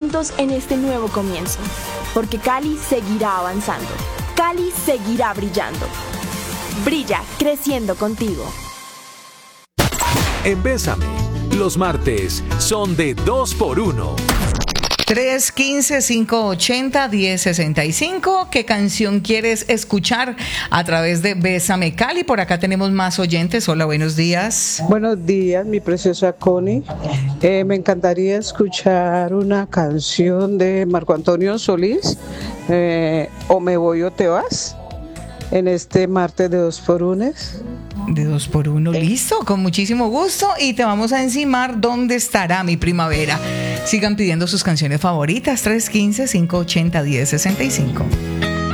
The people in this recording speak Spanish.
juntos en este nuevo comienzo, porque Cali seguirá avanzando. Cali seguirá brillando. Brilla creciendo contigo. En Bésame, los martes son de 2x1. 315-580-1065. ¿Qué canción quieres escuchar a través de Bésame Cali? Por acá tenemos más oyentes. Hola, buenos días. Buenos días, mi preciosa Connie. Me encantaría escuchar una canción de Marco Antonio Solís, O me voy o te vas, en este martes de 2x1. De 2x1, listo, con muchísimo gusto. Y te vamos a encimar ¿Dónde estará mi primavera? Sigan pidiendo sus canciones favoritas. 315-580-1065.